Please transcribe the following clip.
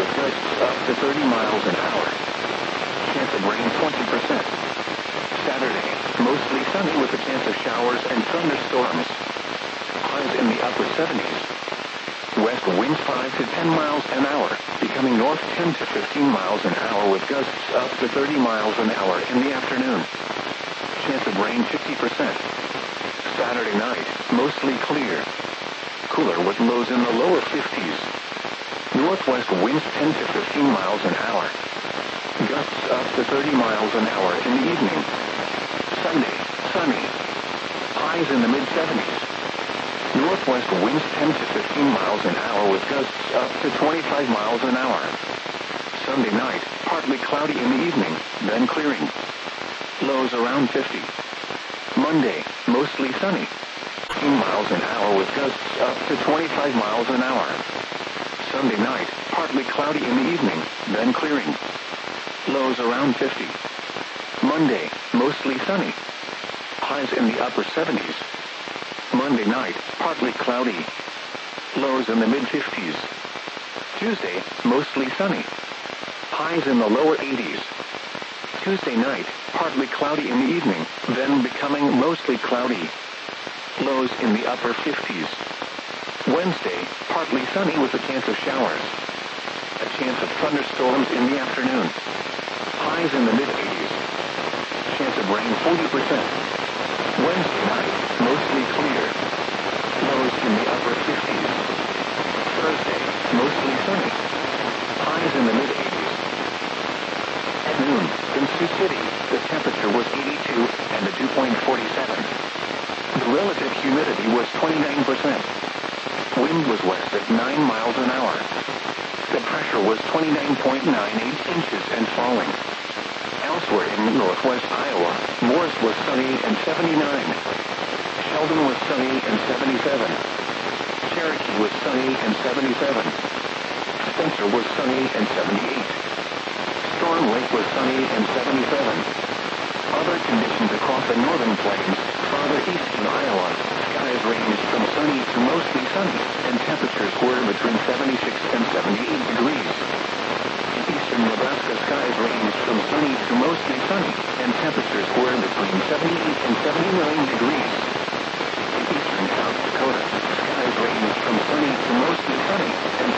with gusts up to 30 miles an hour. Chance of rain 20%. Saturday, mostly sunny with a chance of showers and thunderstorms. Highs in the upper 70s. West winds 5 to 10 miles an hour, becoming north 10 to 15 miles an hour with gusts up to 30 miles an hour in the afternoon. Chance of rain 50%. Saturday night, mostly clear. Cooler with lows in the lower 50s. Northwest winds 10 to 15 miles an hour. Gusts up to 30 miles an hour in the evening. Sunday, sunny. Highs in the mid-70s. Northwest winds 10 to 15 miles an hour with gusts up to 25 miles an hour. Sunday night, partly cloudy in the evening, then clearing. Lows around 50. Monday, mostly sunny. 15 miles an hour with gusts up to 25 miles an hour. Sunday night, partly cloudy in the evening, then clearing. Lows around 50. Monday, mostly sunny. Highs in the upper 70s. Monday night, partly cloudy. Lows in the mid-50s. Tuesday, mostly sunny. Highs in the lower 80s. Tuesday night, partly cloudy in the evening, then becoming mostly cloudy. Lows in the upper 50s. Wednesday, partly sunny with a chance of showers. A chance of thunderstorms in the afternoon. Highs in the mid-80s. Chance of rain 40%. Wednesday night, mostly clear. Lows in the upper 50s. Thursday, mostly sunny. Highs in the mid-80s. At noon, in Sioux City, the temperature was 82 and the dew point 47. The relative humidity was 29%. Wind was west at 9 miles an hour. The pressure was 29.98 inches and falling. Elsewhere in northwest Iowa, Morris was sunny and 79. Sheldon was sunny and 77. Cherokee was sunny and 77. Spencer was sunny and 78. Storm Lake was sunny and 77. Other conditions across the northern plains, farther east in Iowa, skies ranged from sunny to mostly sunny, and temperatures were between 76 and 78 degrees. In eastern Nebraska, skies ranged from sunny to mostly sunny, and temperatures were between 78 and 79 degrees. In eastern South Dakota, skies ranged from sunny to mostly sunny, and